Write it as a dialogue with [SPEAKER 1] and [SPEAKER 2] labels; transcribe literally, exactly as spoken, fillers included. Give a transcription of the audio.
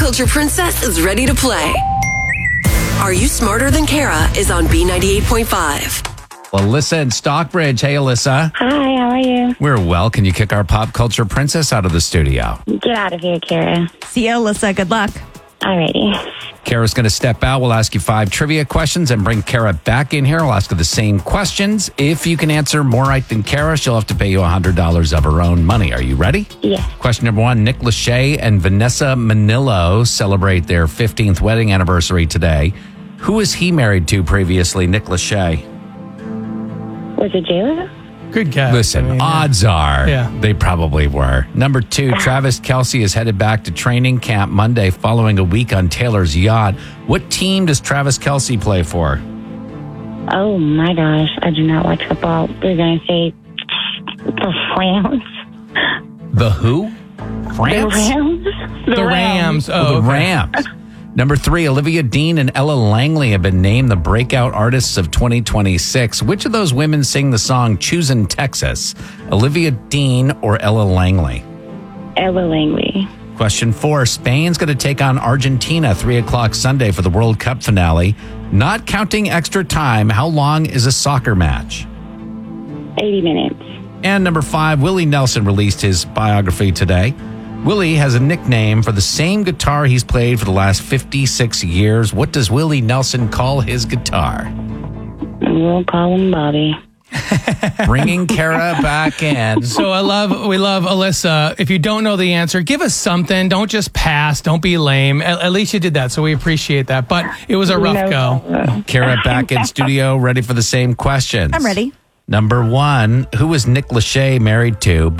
[SPEAKER 1] culture princess is ready to play. Are You Smarter Than Kara is on B ninety-eight point five.
[SPEAKER 2] Alyssa in Stockbridge. Hey, Alyssa.
[SPEAKER 3] Hi, how are you?
[SPEAKER 2] We're well. Can you kick our pop culture princess out of the studio?
[SPEAKER 3] Get out of here, Kara.
[SPEAKER 4] See ya, Alyssa. Good luck.
[SPEAKER 3] Alrighty.
[SPEAKER 2] Kara's going to step out. We'll ask you five trivia questions and bring Kara back in here. I'll ask her the same questions. If you can answer more right than Kara, she'll have to pay you one hundred dollars of her own money. Are you ready?
[SPEAKER 3] Yes.
[SPEAKER 2] Question number one. Nick Lachey and Vanessa Manillo celebrate their fifteenth wedding anniversary today. Who was he married to previously, Nick Lachey?
[SPEAKER 3] Was it J-Lo?
[SPEAKER 5] Good guess.
[SPEAKER 2] Listen,
[SPEAKER 5] I mean,
[SPEAKER 2] odds are
[SPEAKER 5] Yeah.
[SPEAKER 2] they probably were. Number two, Travis Kelce is headed back to training camp Monday following a week on Taylor's yacht. What team does Travis Kelce play for?
[SPEAKER 3] Oh my gosh, I do not watch football. We're going to say the Rams.
[SPEAKER 2] The who?
[SPEAKER 3] The
[SPEAKER 2] France?
[SPEAKER 3] Rams?
[SPEAKER 5] The Rams.
[SPEAKER 2] Oh,
[SPEAKER 5] Oh,
[SPEAKER 2] the
[SPEAKER 5] okay.
[SPEAKER 2] Rams. Number three, Olivia Dean and Ella Langley have been named the breakout artists of twenty twenty-six. Which of those women sing the song Choosin' Texas? Olivia Dean or Ella Langley?
[SPEAKER 3] Ella Langley.
[SPEAKER 2] Question four, Spain's going to take on Argentina three o'clock Sunday for the World Cup finale. Not counting extra time, how long is a soccer match?
[SPEAKER 3] eighty minutes.
[SPEAKER 2] And number five, Willie Nelson released his biography today. Willie has a nickname for the same guitar he's played for the last fifty-six years. What does Willie Nelson call his guitar?
[SPEAKER 3] We'll call him Bobby.
[SPEAKER 2] Bringing Kara back in.
[SPEAKER 5] So I love, we love Alyssa. If you don't know the answer, give us something. Don't just pass. Don't be lame. At, at least you did that, so we appreciate that. But it was a rough
[SPEAKER 3] No
[SPEAKER 5] go.
[SPEAKER 3] problem.
[SPEAKER 2] Kara back in studio, ready for the same questions.
[SPEAKER 4] I'm ready.
[SPEAKER 2] Number one, who was Nick Lachey married to